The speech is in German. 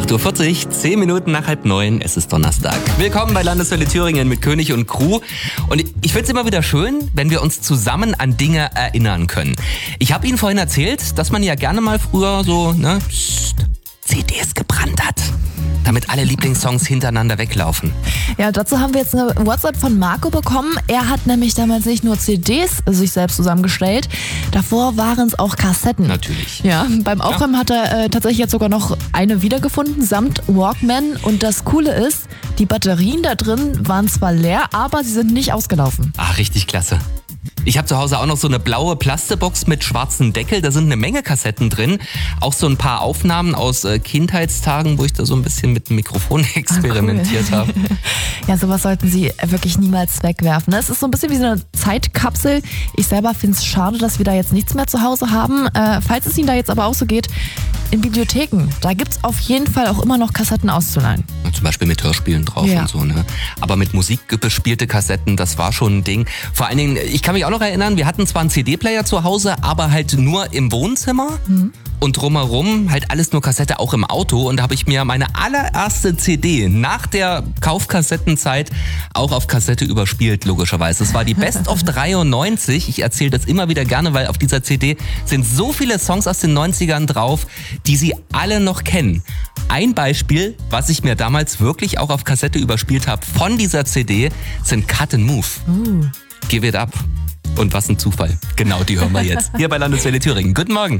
8:40 Uhr, 10 Minuten nach 8:30, es ist Donnerstag. Willkommen bei Landeswelle Thüringen mit König und Crew. Und ich finde es immer wieder schön, wenn wir uns zusammen an Dinge erinnern können. Ich habe Ihnen vorhin erzählt, dass man ja gerne mal früher so CDs gebrannt hat, damit alle Lieblingssongs hintereinander weglaufen. Ja, dazu haben wir jetzt eine WhatsApp von Marco bekommen. Er hat nämlich damals nicht nur CDs sich selbst zusammengestellt, davor waren es auch Kassetten. Natürlich. Ja, beim Aufräumen hat er tatsächlich jetzt sogar noch eine wiedergefunden, samt Walkman. Und das Coole ist, die Batterien da drin waren zwar leer, aber sie sind nicht ausgelaufen. Ach, richtig klasse. Ich habe zu Hause auch noch so eine blaue Plastebox mit schwarzem Deckel. Da sind eine Menge Kassetten drin. Auch so ein paar Aufnahmen aus Kindheitstagen, wo ich da so ein bisschen mit dem Mikrofon experimentiert habe. Ja, sowas sollten Sie wirklich niemals wegwerfen. Es ist so ein bisschen wie so eine Zeitkapsel. Ich selber finde es schade, dass wir da jetzt nichts mehr zu Hause haben. Falls es Ihnen da jetzt aber auch so geht, in Bibliotheken, da gibt es auf jeden Fall auch immer noch Kassetten auszuleihen. Zum Beispiel mit Hörspielen drauf und so, ne? Aber mit Musik bespielte Kassetten, das war schon ein Ding. Vor allen Dingen, ich kann mich auch noch erinnern, wir hatten zwar einen CD-Player zu Hause, aber halt nur im Wohnzimmer. Und drumherum halt alles nur Kassette, auch im Auto. Und da habe ich mir meine allererste CD nach der Kaufkassettenzeit auch auf Kassette überspielt, logischerweise. Es war die Best of 93. Ich erzähle das immer wieder gerne, weil auf dieser CD sind so viele Songs aus den 90ern drauf, die Sie alle noch kennen. Ein Beispiel, was ich mir damals wirklich auch auf Kassette überspielt habe von dieser CD, sind Cut and Move. Give it up. Und was ein Zufall. Genau, die hören wir jetzt. Hier bei Landeswelle Thüringen. Guten Morgen.